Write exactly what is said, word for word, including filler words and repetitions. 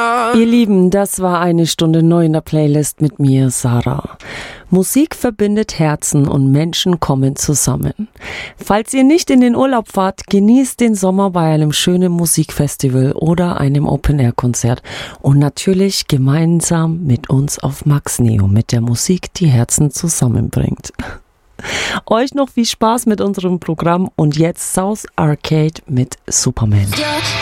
Ihr Lieben, das war eine Stunde neu in der Playlist mit mir, Sarah. Musik verbindet Herzen und Menschen kommen zusammen. Falls ihr nicht in den Urlaub fahrt, genießt den Sommer bei einem schönen Musikfestival oder einem Open-Air-Konzert und natürlich gemeinsam mit uns auf Max Neo mit der Musik, die Herzen zusammenbringt. Euch noch viel Spaß mit unserem Programm und jetzt South Arcade mit Superman.